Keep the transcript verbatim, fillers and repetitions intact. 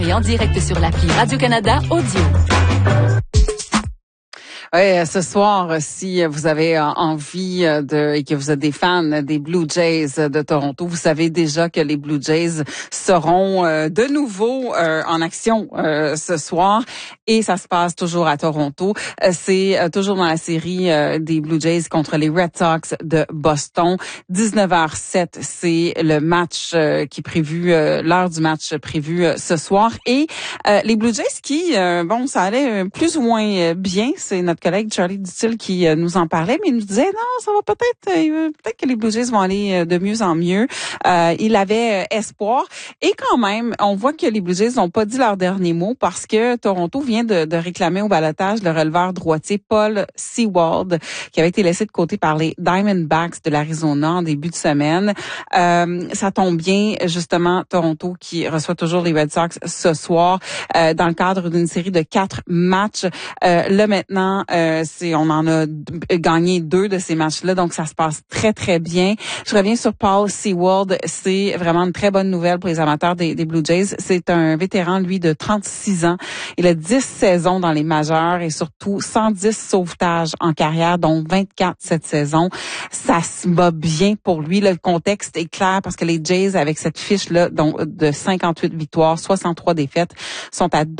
Et en direct sur l'appli Radio-Canada Audio. Oui, ce soir, si vous avez envie de et que vous êtes des fans des Blue Jays de Toronto, vous savez déjà que les Blue Jays seront de nouveau en action ce soir et ça se passe toujours à Toronto. C'est toujours dans la série des Blue Jays contre les Red Sox de Boston. dix-neuf heures sept, c'est le match qui est prévu, l'heure du match prévu ce soir. Et les Blue Jays qui, bon, ça allait plus ou moins bien. C'est notre collègue Charlie Dutil qui euh, nous en parlait, mais il nous disait non, ça va peut-être, euh, peut-être que les Blue Jays vont aller euh, de mieux en mieux. Euh, il avait euh, espoir. Et quand même, on voit que les Blue Jays n'ont pas dit leur dernier mot parce que Toronto vient de, de réclamer au ballottage le releveur droitier Paul Sewald, qui avait été laissé de côté par les Diamondbacks de l'Arizona en début de semaine. Euh, ça tombe bien, justement, Toronto qui reçoit toujours les Red Sox ce soir euh, dans le cadre d'une série de quatre matchs. Euh, là maintenant, euh, c'est on en a gagné deux de ces matchs-là, donc ça se passe très très bien. Je reviens sur Paul Sewald, c'est vraiment une très bonne nouvelle pour les amateurs des, des Blue Jays. C'est un vétéran, lui, de trente-six ans. Il a dix saisons dans les majeures et surtout cent dix sauvetages en carrière, dont vingt-quatre cette saison. Ça se bat bien pour lui. Le contexte est clair parce que les Jays, avec cette fiche-là, donc de cinquante-huit victoires, soixante-trois défaites, sont à deux